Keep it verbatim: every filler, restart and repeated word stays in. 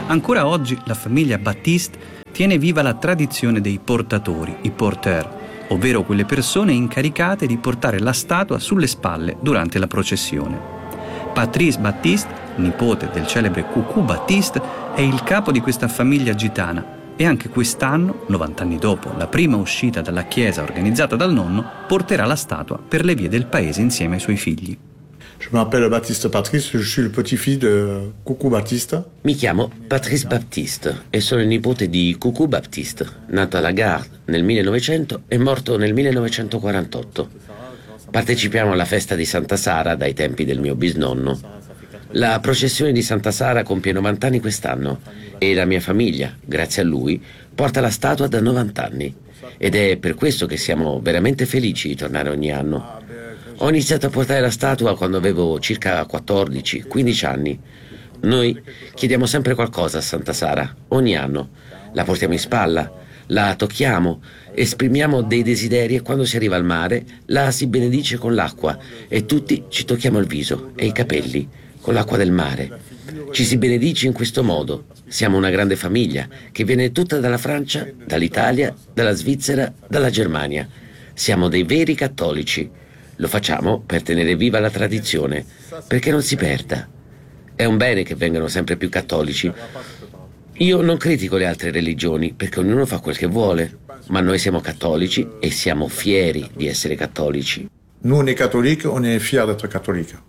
Ancora oggi la famiglia Baptiste tiene viva la tradizione dei portatori, i porteurs, ovvero quelle persone incaricate di portare la statua sulle spalle durante la processione. Patrice Baptiste, nipote del celebre Coucou Baptiste, è il capo di questa famiglia gitana e anche quest'anno, novanta anni dopo la prima uscita dalla chiesa organizzata dal nonno, porterà la statua per le vie del paese insieme ai suoi figli. Je m'appelle Baptiste Patrice, je suis le petit-fils de Coucou Baptiste. Mi chiamo Patrice Baptiste e sono il nipote di Coucou Baptiste, nato a La Garde nel millenovecento e morto nel millenovecentoquarantotto. Partecipiamo alla festa di Santa Sara dai tempi del mio bisnonno. La processione di Santa Sara compie novanta anni quest'anno e la mia famiglia, grazie a lui, porta la statua da novanta anni. Ed è per questo che siamo veramente felici di tornare ogni anno. Ho iniziato a portare la statua quando avevo circa quattordici quindici anni. Noi chiediamo sempre qualcosa a Santa Sara, ogni anno. La portiamo in spalla, la tocchiamo, esprimiamo dei desideri e quando si arriva al mare la si benedice con l'acqua e tutti ci tocchiamo il viso e i capelli con l'acqua del mare. Ci si benedice in questo modo. Siamo una grande famiglia che viene tutta dalla Francia, dall'Italia, dalla Svizzera, dalla Germania. Siamo dei veri cattolici. Lo facciamo per tenere viva la tradizione, perché non si perda. È un bene che vengano sempre più cattolici. Io non critico le altre religioni, perché ognuno fa quel che vuole, ma noi siamo cattolici e siamo fieri di essere cattolici. Nous, on est catholiques, on est fiers d'être catholiques.